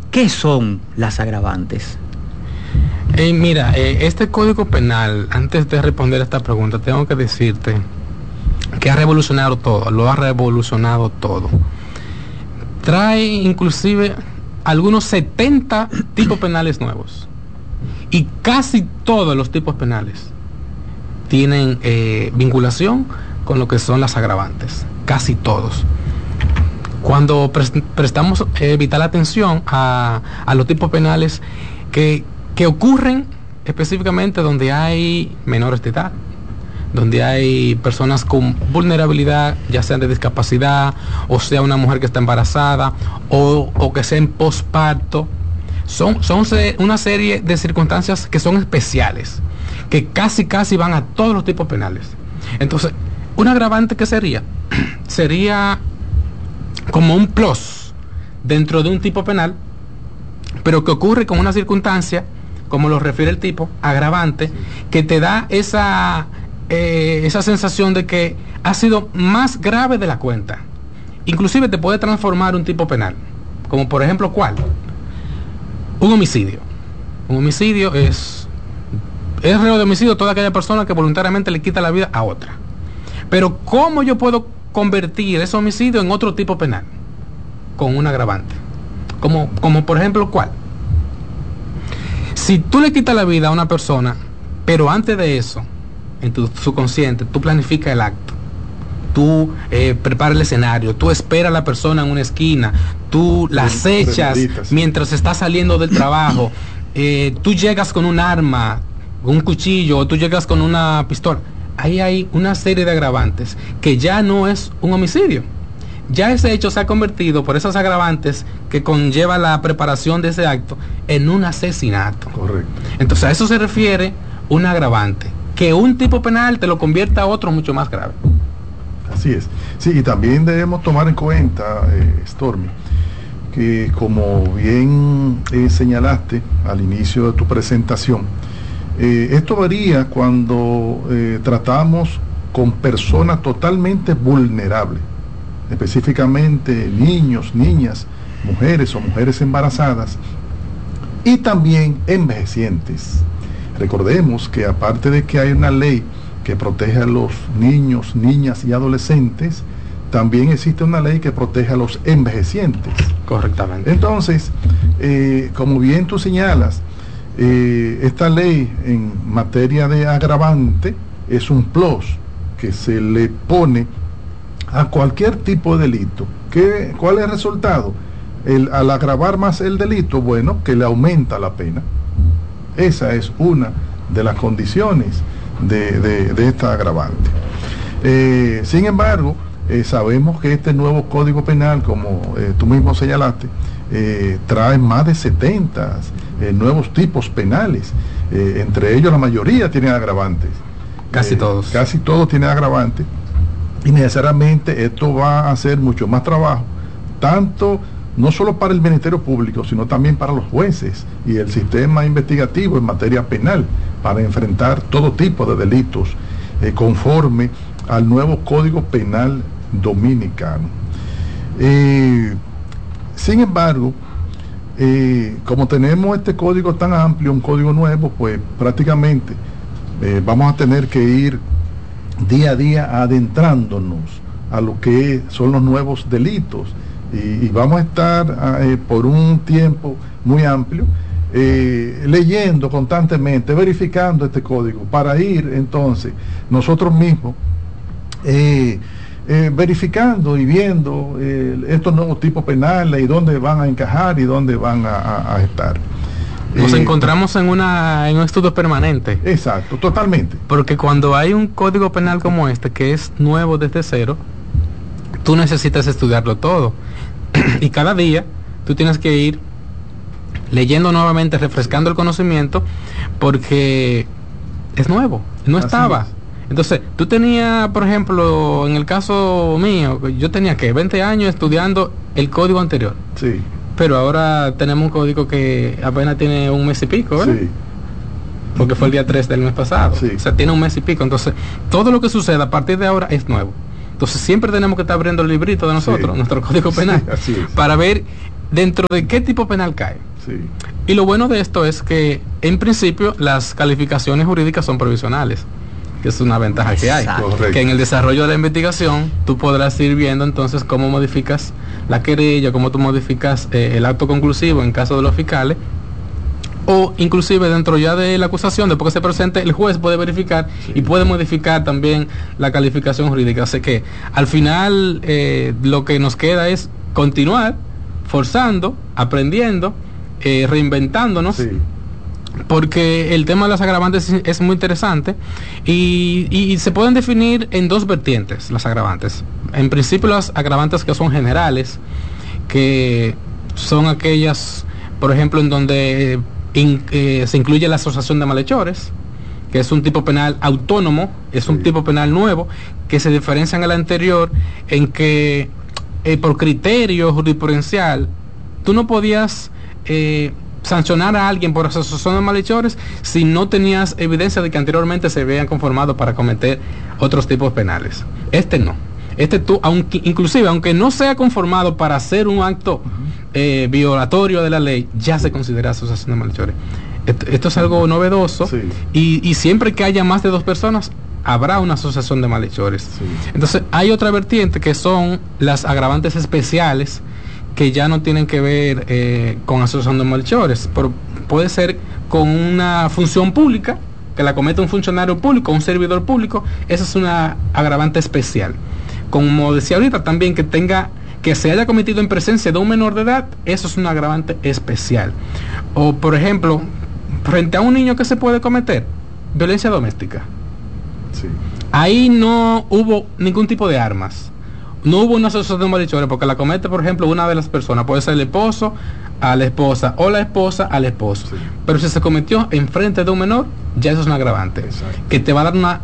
¿Qué son las agravantes? Mira, este Código Penal, antes de responder a esta pregunta, tengo que decirte que ha revolucionado todo, lo ha revolucionado todo. Trae inclusive algunos 70 tipos penales nuevos. Y casi todos los tipos penales tienen vinculación con lo que son las agravantes. Casi todos. Cuando prestamos vital atención a los tipos penales que ocurren específicamente donde hay menores de edad, donde hay personas con vulnerabilidad, ya sean de discapacidad, o sea una mujer que está embarazada, o que sea en posparto. Son una serie de circunstancias que son especiales, que casi van a todos los tipos penales. Entonces, un agravante que sería como un plus dentro de un tipo penal, pero que ocurre con una circunstancia, como lo refiere el tipo, agravante, que te da esa sensación de que ha sido más grave de la cuenta. Inclusive te puede transformar un tipo penal, como por ejemplo, ¿cuál? Un homicidio. Un homicidio es reo de homicidio toda aquella persona que voluntariamente le quita la vida a otra. Pero ¿cómo yo puedo convertir ese homicidio en otro tipo penal? Con un agravante. Como por ejemplo, ¿cuál? Si tú le quitas la vida a una persona, pero antes de eso, en tu subconsciente, tú planificas el acto, tú preparas el escenario, tú esperas a la persona en una esquina, tú la acechas mientras está saliendo del trabajo, tú llegas con un arma, un cuchillo, o tú llegas con una pistola. Ahí hay una serie de agravantes que ya no es un homicidio. Ya ese hecho se ha convertido, por esas agravantes que conlleva la preparación de ese acto, en un asesinato. Correcto. Entonces a eso se refiere un agravante, que un tipo penal te lo convierta a otro mucho más grave. Así es. Sí, y también debemos tomar en cuenta, Stormy, que como bien señalaste al inicio de tu presentación, esto varía cuando tratamos con personas totalmente vulnerables, específicamente niños, niñas, mujeres o mujeres embarazadas, y también envejecientes. Recordemos que aparte de que hay una ley que protege a los niños, niñas y adolescentes, también existe una ley que protege a los envejecientes. Correctamente. Entonces, como bien tú señalas, esta ley en materia de agravante es un plus que se le pone a cualquier tipo de delito. ¿Cuál es el resultado? Al agravar más el delito, bueno, que le aumenta la pena. Esa es una de las condiciones de esta agravante. Sin embargo, sabemos que este nuevo Código Penal, como tú mismo señalaste, trae más de 70 nuevos tipos penales. Entre ellos la mayoría tienen agravantes. Casi todos. Casi todos tienen agravantes. Y necesariamente esto va a hacer mucho más trabajo, tanto no solo para el Ministerio Público, sino también para los jueces y el sistema investigativo en materia penal, para enfrentar todo tipo de delitos conforme al nuevo Código Penal dominicano. Sin embargo, como tenemos este código tan amplio, un código nuevo, pues prácticamente vamos a tener que ir día a día adentrándonos a lo que son los nuevos delitos, y vamos a estar por un tiempo muy amplio leyendo constantemente, verificando este código, para ir entonces nosotros mismos verificando y viendo estos nuevos tipos penales y dónde van a encajar y dónde van a estar. Nos encontramos en un estudio permanente. Exacto, totalmente. Porque cuando hay un código penal como este, que es nuevo desde cero, tú necesitas estudiarlo todo. Y cada día tú tienes que ir leyendo nuevamente, refrescando el conocimiento, porque es nuevo, no estaba. Entonces, tú tenías, por ejemplo, en el caso mío, yo tenía que 20 años estudiando el código anterior. Sí. Pero ahora tenemos un código que apenas tiene un mes y pico, ¿verdad? Sí. Porque fue el día 3 del mes pasado. Sí. O sea, tiene un mes y pico. Entonces, todo lo que suceda a partir de ahora es nuevo. Entonces, siempre tenemos que estar abriendo el librito de nosotros, nuestro código penal, sí, para ver ¿dentro de qué tipo penal cae? Sí. Y lo bueno de esto es que, en principio, las calificaciones jurídicas son provisionales, que es una ventaja que hay. Correcto. Que en el desarrollo de la investigación tú podrás ir viendo entonces cómo modificas la querella, cómo tú modificas el acto conclusivo en caso de los fiscales, o inclusive dentro ya de la acusación, después que se presente, el juez puede verificar y puede modificar también la calificación jurídica. Así que al final lo que nos queda es continuar forzando, aprendiendo, reinventándonos, Sí. porque el tema de las agravantes es muy interesante y se pueden definir en dos vertientes las agravantes. En principio, las agravantes que son generales, que son aquellas, por ejemplo, en donde se incluye la asociación de malhechores, que es un tipo penal autónomo, es un tipo penal nuevo, que se diferencian al anterior en que por criterio jurisprudencial tú no podías sancionar a alguien por asociación de malhechores si no tenías evidencia de que anteriormente se habían conformado para cometer otros tipos penales. Este no. Este tú, inclusive aunque no sea conformado para hacer un acto violatorio de la ley, ya se considera asociación de malhechores. Esto es algo novedoso, Sí. y siempre que haya más de dos personas habrá una asociación de malhechores. Sí. Entonces hay otra vertiente que son las agravantes especiales, que ya no tienen que ver con asociación de malhechores, pero puede ser con una función pública que la comete un funcionario público, un servidor público. Esa es una agravante especial. Como decía ahorita también, que se haya cometido en presencia de un menor de edad, eso es un agravante especial. O por ejemplo, frente a un niño, que se puede cometer violencia doméstica. Sí. Ahí no hubo ningún tipo de armas, no hubo una asociación de malhechores, porque la comete, por ejemplo, una de las personas, puede ser el esposo a la esposa o la esposa al esposo. Sí. Pero si se cometió en frente de un menor, ya eso es un agravante. Exacto. Que te va a dar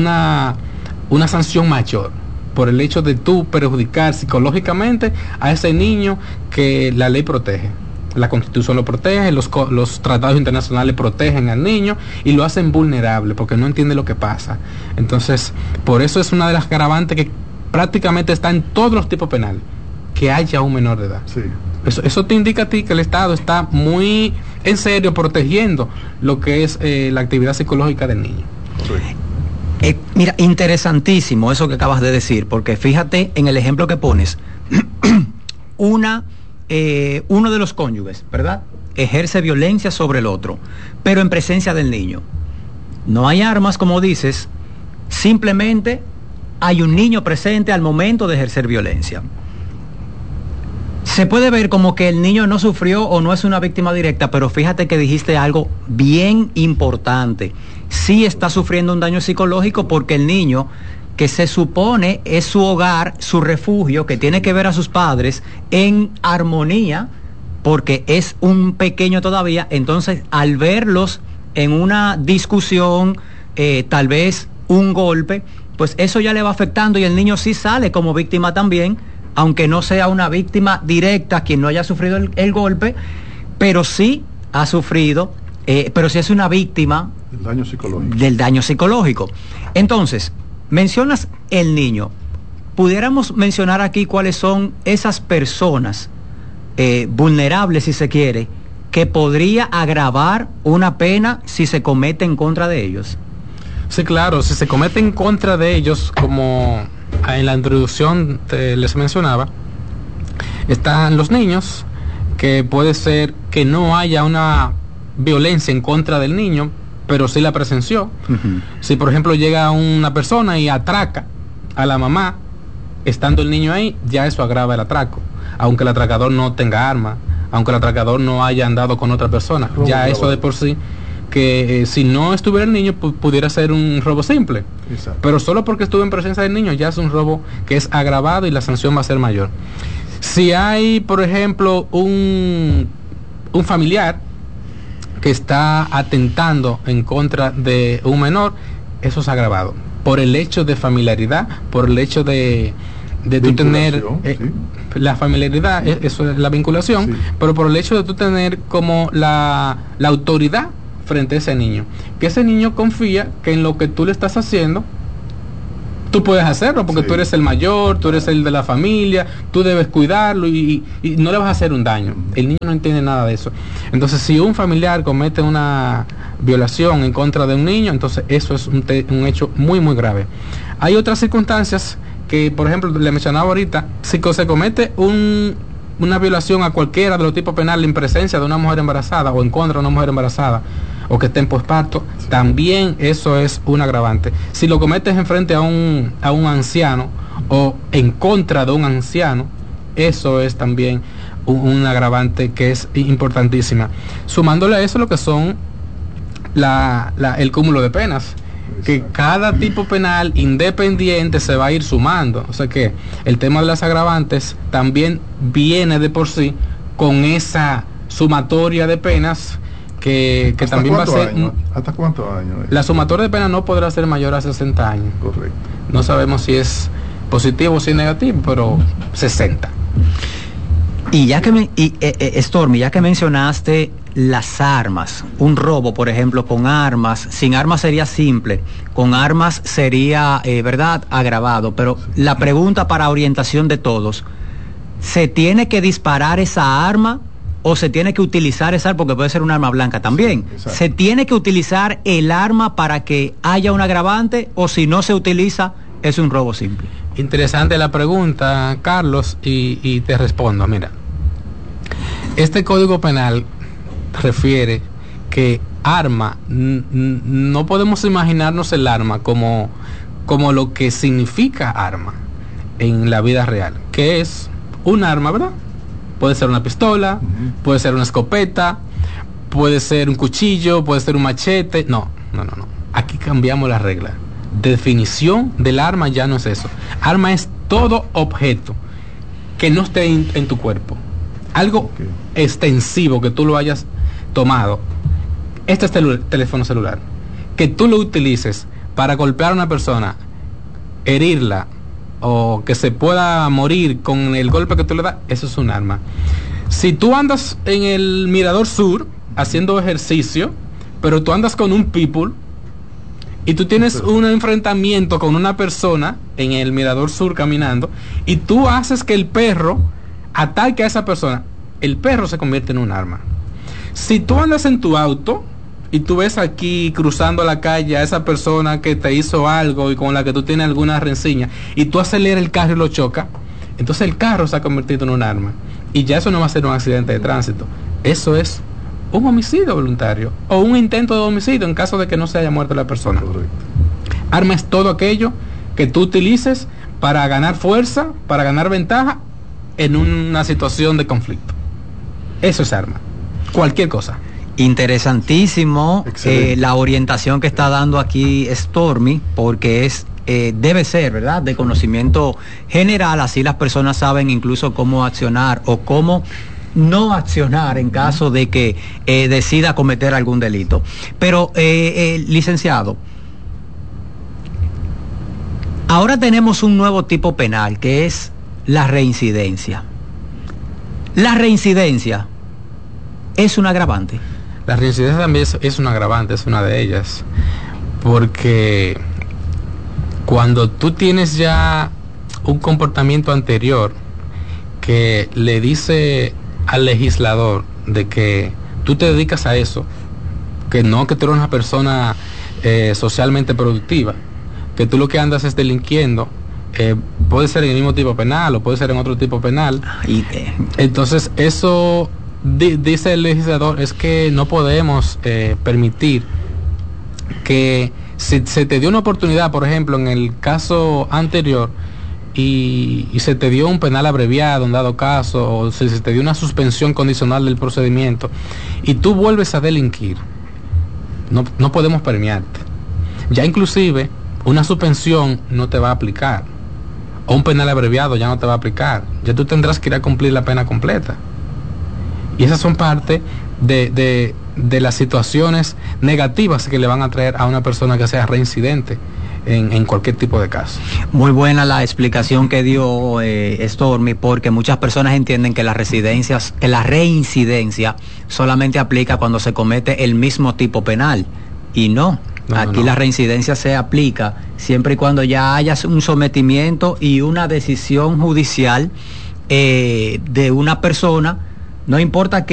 una sanción mayor por el hecho de tú perjudicar psicológicamente a ese niño que la ley protege. La Constitución lo protege, los tratados internacionales protegen al niño y lo hacen vulnerable porque no entiende lo que pasa. Entonces, por eso es una de las agravantes que prácticamente está en todos los tipos penales, que haya un menor de edad. Sí. Eso te indica a ti que el Estado está muy en serio protegiendo lo que es la actividad psicológica del niño. Correcto. Mira, interesantísimo eso que acabas de decir, porque fíjate en el ejemplo que pones. Uno de los cónyuges, ¿verdad?, ejerce violencia sobre el otro, pero en presencia del niño. No hay armas, como dices, simplemente hay un niño presente al momento de ejercer violencia. Se puede ver como que el niño no sufrió o no es una víctima directa, pero fíjate que dijiste algo bien importante. Sí está sufriendo un daño psicológico, porque el niño, que se supone es su hogar, su refugio, que tiene que ver a sus padres en armonía, porque es un pequeño todavía, entonces al verlos en una discusión, tal vez un golpe, pues eso ya le va afectando, y el niño sí sale como víctima también, aunque no sea una víctima directa quien no haya sufrido el golpe, pero sí ha sufrido, pero sí es una víctima El daño psicológico. del daño psicológico. Entonces, mencionas el niño. Pudiéramos mencionar aquí cuáles son esas personas vulnerables, si se quiere, que podría agravar una pena si se comete en contra de ellos. Sí, claro, si se comete en contra de ellos, como en la introducción les mencionaba, están los niños, que puede ser que no haya una violencia en contra del niño, pero sí la presenció. Uh-huh. Si por ejemplo llega una persona y atraca a la mamá, estando el niño ahí, ya eso agrava el atraco, aunque el atracador no tenga arma, aunque el atracador no haya andado con otra persona, ya eso de por sí, que si no estuviera el niño pudiera ser un robo simple. Exacto. Pero solo porque estuvo en presencia del niño ya es un robo que es agravado y la sanción va a ser mayor. Si hay, por ejemplo, un familiar que está atentando en contra de un menor, eso es agravado por el hecho de familiaridad, por el hecho de tú tener sí. la familiaridad, eso es la vinculación, Sí. pero por el hecho de tú tener como la autoridad frente a ese niño, que ese niño confía que en lo que tú le estás haciendo tú puedes hacerlo porque tú eres el mayor, tú eres el de la familia, tú debes cuidarlo y no le vas a hacer un daño. El niño no entiende nada de eso. Entonces, si un familiar comete una violación en contra de un niño, entonces eso es un hecho muy, muy grave. Hay otras circunstancias que, por ejemplo, le mencionaba ahorita, si se comete una violación a cualquiera de los tipos penales en presencia de una mujer embarazada o en contra de una mujer embarazada o que esté en posparto, también eso es un agravante. Si lo cometes en frente a un anciano o en contra de un anciano, eso es también un agravante que es importantísima. Sumándole a eso lo que son el cúmulo de penas, que cada tipo penal independiente se va a ir sumando. O sea que el tema de las agravantes también viene de por sí con esa sumatoria de penas que también va a ser... ¿Hasta cuántos años? La sumatoria de penas no podrá ser mayor a 60 años. Correcto. No sabemos si es positivo o si es negativo, pero 60. Y ya que Stormy, ya que mencionaste las armas, un robo, por ejemplo, con armas, sin armas sería simple, con armas sería, ¿verdad?, agravado. Pero la pregunta para orientación de todos, ¿se tiene que disparar esa arma o se tiene que utilizar esa arma? Porque puede ser un arma blanca también. Sí, ¿se tiene que utilizar el arma para que haya un agravante o si no se utiliza es un robo simple? Interesante la pregunta, Carlos, y te respondo. Mira, este Código Penal refiere que arma, no podemos imaginarnos el arma como lo que significa arma en la vida real, que es un arma, ¿verdad? Puede ser una pistola, puede ser una escopeta, puede ser un cuchillo, puede ser un machete. No. Aquí cambiamos la regla. Definición del arma ya no es eso. Arma es todo objeto que no esté en tu cuerpo. Algo extensivo que tú lo hayas tomado. Este es teléfono celular. Que tú lo utilices para golpear a una persona, herirla o que se pueda morir con el golpe que tú le das, eso es un arma. Si tú andas en el Mirador Sur haciendo ejercicio, pero tú andas con un people y tú tienes un enfrentamiento con una persona en el Mirador Sur caminando y tú haces que el perro ataque a esa persona, el perro se convierte en un arma. Si tú andas en tu auto y tú ves aquí cruzando la calle a esa persona que te hizo algo y con la que tú tienes alguna rencilla y tú aceleras el carro y lo chocas, entonces el carro se ha convertido en un arma y ya eso no va a ser un accidente de tránsito, eso es un homicidio voluntario o un intento de homicidio en caso de que no se haya muerto la persona. Correcto. Arma es todo aquello que tú utilices para ganar fuerza, para ganar ventaja en una situación de conflicto. Eso es arma. Cualquier cosa. Interesantísimo la orientación que está dando aquí Stormy, porque debe ser, ¿verdad?, de conocimiento general, así las personas saben incluso cómo accionar o cómo no accionar en caso de que decida cometer algún delito. Pero, licenciado, ahora tenemos un nuevo tipo penal que es la reincidencia. La reincidencia es un agravante. La reincidencia también es un agravante, es una de ellas, porque cuando tú tienes ya un comportamiento anterior que le dice al legislador de que tú te dedicas a eso, que no que tú eres una persona socialmente productiva, que tú lo que andas es delinquiendo, puede ser en el mismo tipo penal o puede ser en otro tipo penal. Entonces eso dice el legislador, es que no podemos permitir que si se te dio una oportunidad, por ejemplo, en el caso anterior, y se te dio un penal abreviado en dado caso, o si se te dio una suspensión condicional del procedimiento, y tú vuelves a delinquir, no podemos premiarte. Ya inclusive, una suspensión no te va a aplicar, o un penal abreviado ya no te va a aplicar, ya tú tendrás que ir a cumplir la pena completa. Y esas son parte de las situaciones negativas que le van a traer a una persona que sea reincidente en cualquier tipo de caso. Muy buena la explicación que dio Stormy, porque muchas personas entienden que la reincidencia solamente aplica cuando se comete el mismo tipo penal. Y no, Aquí la reincidencia se aplica siempre y cuando ya haya un sometimiento y una decisión judicial de una persona, no importa que